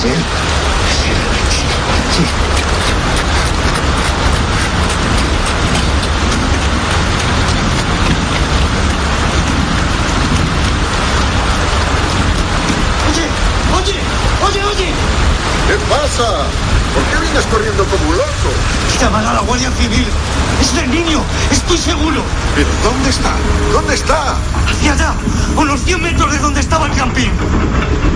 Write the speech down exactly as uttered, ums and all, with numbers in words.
¿Es él? Sí, Sí. Oye, oye, oye, oye. ¿Qué pasa? ¿Por qué vienes corriendo como un loco? Llaman a la Guardia Civil. Es del niño, estoy seguro. ¿Pero dónde está? ¿Dónde está? Hacia allá, a unos cien metros de donde estaba el camping.